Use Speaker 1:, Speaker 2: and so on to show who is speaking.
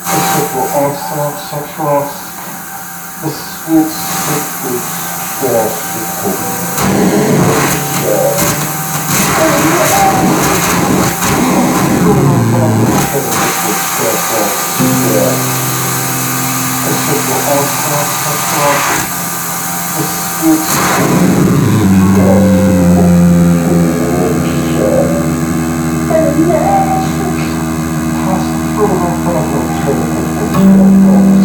Speaker 1: Except for outside sexual, the sweet secret shares the Except for outside sexual, the sweet shares the